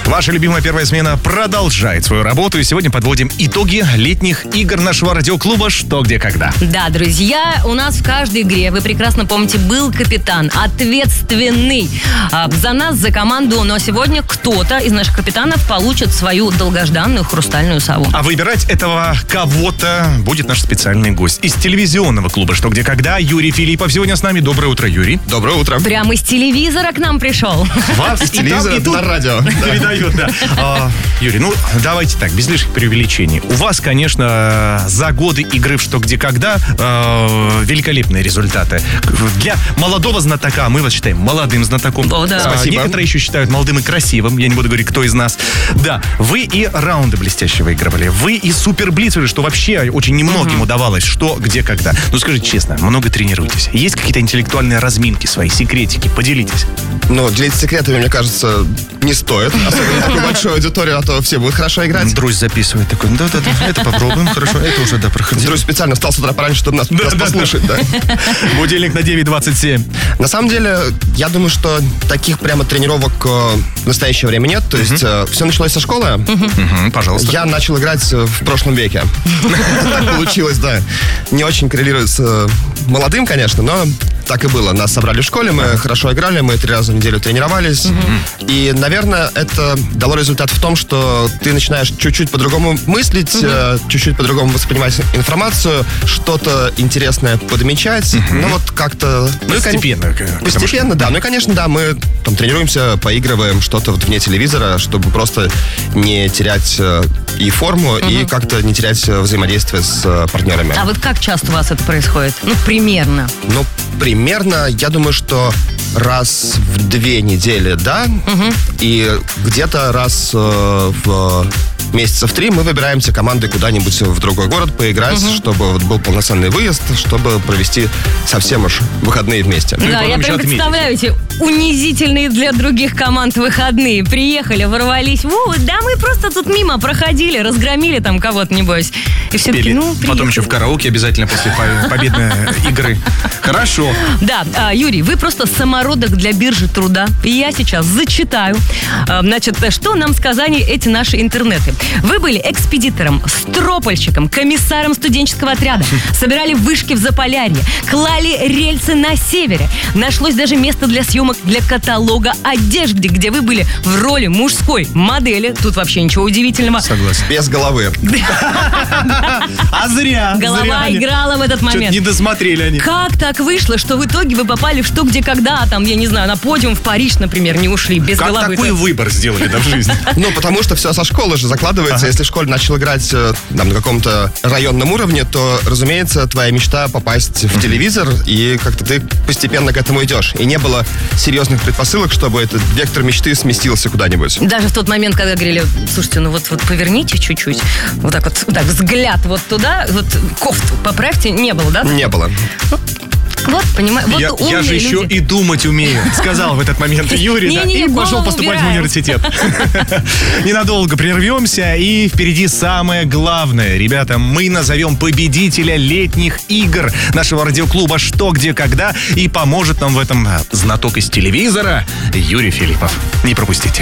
Ваша любимая первая смена продолжает свою работу. И сегодня подводим итоги летних игр нашего радиоклуба «Что, где, когда». Да, друзья, у нас в каждой игре, вы прекрасно помните, был капитан, ответственный за нас, за команду. Но сегодня кто-то из наших капитанов получит свою долгожданную хрустальную сову. А выбирать этого кого-то будет наш специальный гость из телевизионного клуба «Что, где, когда». Юрий Филиппов сегодня с нами. Доброе утро, Юрий. Доброе утро. Прямо из телевизора к нам пришел. Вас из телевизора на радио. Передают, да. Юрий, ну давайте так, без лишних преувеличений. У вас, конечно, за годы игры в «Что, где, когда» великолепные результаты. Для молодого знатока, мы вас считаем молодым знатоком. О, да. Спасибо. Некоторые еще считают молодым и красивым. Я не буду говорить, кто из нас. Да, вы и раунды блестяще выигрывали. Вы и суперблиц, что вообще очень немногим удавалось. «Что, где, когда». Ну, скажите честно, много тренируетесь? Есть какие-то интеллектуальные разминки свои, секретики? Поделитесь. Ну, делиться секретами, мне кажется, не стоит. Особенно такую большую аудиторию, а то все будут хорошо играть. Друзь записывает такой, да-да-да, это попробуем, хорошо, это уже, да, проходил. Друзь специально встал с утра пораньше, чтобы нас послушать, да. Будильник на 9:27. На самом деле, я думаю, что таких прямо тренировок в настоящее время нет. То есть все началось со школы. Пожалуйста. Я начал играть в прошлом веке. Так получилось, да. Не очень коррелирует с молодым, конечно, но так и было. Нас собрали в школе, мы хорошо играли, мы 3 раза в неделю тренировались. И, наверное, это дало результат в том, что ты начинаешь чуть-чуть по-другому мыслить, чуть-чуть по-другому воспринимать информацию, что-то интересное подмечать. Ну, вот как-то... Постепенно. Постепенно, да. Ну и, конечно, да, мы там тренируемся, поигрываем что-то вот вне телевизора, чтобы просто не терять и форму, и как-то не терять взаимодействие с партнерами. А вот как часто у вас это происходит? Ну, примерно. Ну, примерно, я думаю, что раз в 2 недели, да, и где-то раз в месяца в 3 мы выбираемся командой куда-нибудь в другой город поиграть, чтобы вот был полноценный выезд, чтобы провести совсем уж выходные вместе. Да, я прям представляю эти унизительные для других команд выходные. Приехали, ворвались. Да мы просто тут мимо проходили, разгромили там кого-то, небось. И все таки, ну, приехали. Потом еще в караоке обязательно после победной игры. Хорошо. Да, Юрий, вы просто самородок для биржи труда. И я сейчас зачитаю. Значит, что нам сказали эти наши интернеты. Вы были экспедитором, стропольщиком, комиссаром студенческого отряда, собирали вышки в Заполярье, клали рельсы на севере. Нашлось даже место для съемок для каталога одежды, где вы были в роли мужской модели. Тут вообще ничего удивительного. Согласен. Без головы. А зря. Голова играла в этот момент. Не досмотрели они. Как так вышло, что в итоге вы попали в «Что, где, когда», там, я не знаю, на подиум в Париж, например, не ушли, без головы? Как такой выбор сделали, да, в жизни? Ну, потому что все со школы же закладывается. Если в школе начал играть на каком-то районном уровне, то, разумеется, твоя мечта попасть в телевизор, и как-то ты постепенно к этому идешь. И не было серьезных предпосылок, чтобы этот вектор мечты сместился куда-нибудь. Даже в тот момент, когда говорили, слушайте, ну вот поверните чуть-чуть, вот так взгляд вот туда, вот кофту поправьте, не было, да? Не было. Вот, понимаю, вот я же еще и думать умею, сказал в этот момент Юрий, и пошел поступать в университет. Ненадолго прервемся, и впереди самое главное. Ребята, мы назовем победителя летних игр нашего радиоклуба «Что, где, когда», и поможет нам в этом знаток из телевизора Юрий Филиппов. Не пропустите.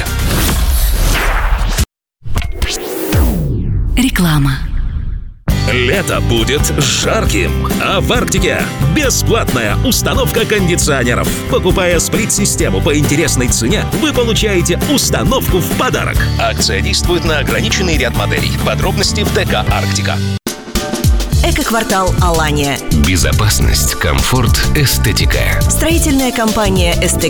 Реклама. Лето будет жарким, а в Арктике бесплатная установка кондиционеров. Покупая сплит-систему по интересной цене, вы получаете установку в подарок. Акция действует на ограниченный ряд моделей. Подробности в ДК «Арктика». Эко-квартал «Алания». Безопасность, комфорт, эстетика. Строительная компания